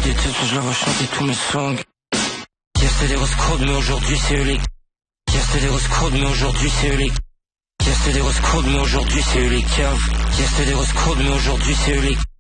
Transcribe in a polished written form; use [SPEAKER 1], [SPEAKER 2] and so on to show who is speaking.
[SPEAKER 1] des têtes, je leur vois chanter tous mes songs. Hier c'était des rose crowd, mais aujourd'hui c'est eux les. Hier c'était des rose crowd, mais aujourd'hui c'est eux les. Hier c'était des rose crowd, mais aujourd'hui c'est eux les caves. Hier c'était des rose crowd, mais aujourd'hui c'est eux les.